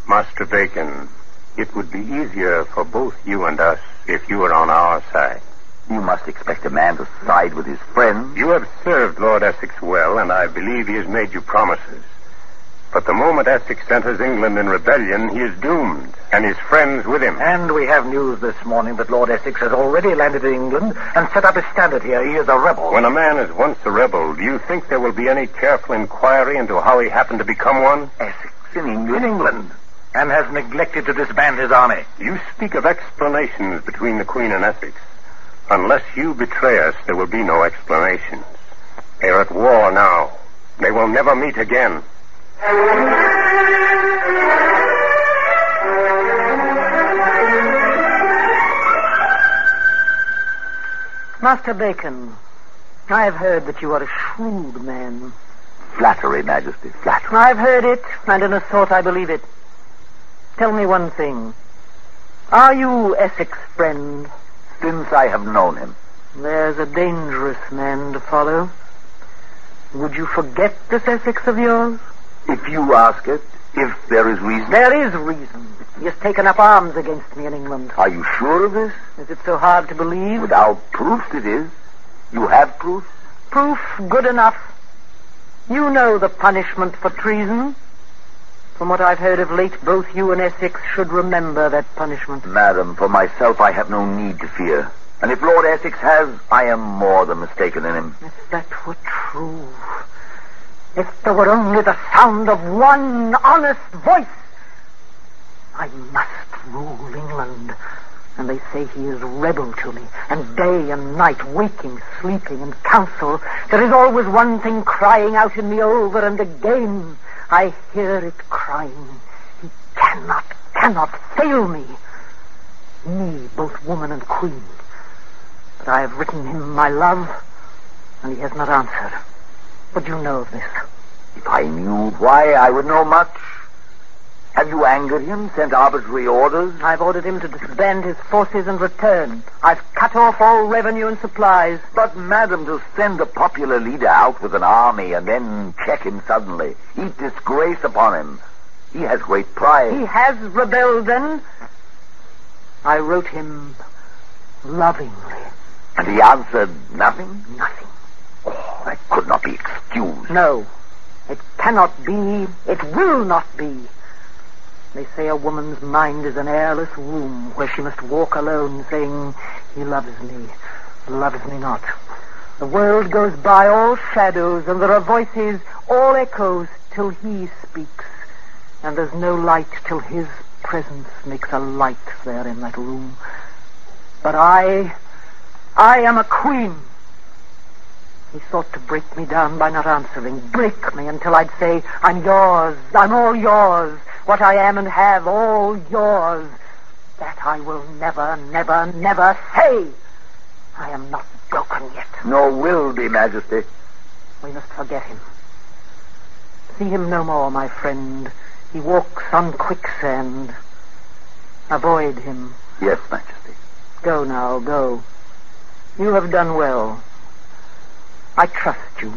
Master Bacon, it would be easier for both you and us if you were on our side. You must expect a man to side with his friends. You have served Lord Essex well, and I believe he has made you promises. But the moment Essex enters England in rebellion, he is doomed, and his friends with him. And we have news this morning that Lord Essex has already landed in England and set up his standard here. He is a rebel. When a man is once a rebel, do you think there will be any careful inquiry into how he happened to become one? Essex in England? In England. And has neglected to disband his army. You speak of explanations between the Queen and Essex. Unless you betray us, there will be no explanations. They are at war now. They will never meet again. Master Bacon, I have heard that you are a shrewd man. Flattery, Majesty, flattery. I've heard it, and in a sort I believe it. Tell me one thing. Are you Essex' friend? Since I have known him. There's a dangerous man to follow. Would you forget this Essex of yours? If you ask it, if there is reason. There is reason. He has taken up arms against me in England. Are you sure of this? Is it so hard to believe? Without proof it is. You have proof? Proof good enough. You know the punishment for treason. From what I've heard of late, both you and Essex should remember that punishment. Madam, for myself I have no need to fear. And if Lord Essex has, I am more than mistaken in him. If that were true. If there were only the sound of one honest voice. I must rule England. And they say he is rebel to me. And day and night, waking, sleeping, and counsel, there is always one thing crying out in me over and again. I hear it crying. He cannot fail me. Me, both woman and queen. But I have written him my love, and he has not answered. What do you know of this? If I knew why, I would know much. Have you angered him, sent arbitrary orders? I've ordered him to disband his forces and return. I've cut off all revenue and supplies. But, madam, to send a popular leader out with an army and then check him suddenly, heap disgrace upon him. He has great pride. He has rebelled, then? I wrote him lovingly. And he answered nothing? Nothing. Oh, that could not be excused. No, it cannot be. It will not be. They say a woman's mind is an airless room where she must walk alone saying, he loves me not. The world goes by all shadows, and there are voices, all echoes, till he speaks. And there's no light till his presence makes a light there in that room. But I am a queen. He sought to break me down by not answering, break me until I'd say, I'm yours, I'm all yours. What I am and have, all yours. That I will never, never, never say. I am not broken yet. Nor will be, Majesty. We must forget him. See him no more, my friend. He walks on quicksand. Avoid him. Yes, Majesty. Go now, go. You have done well. I trust you.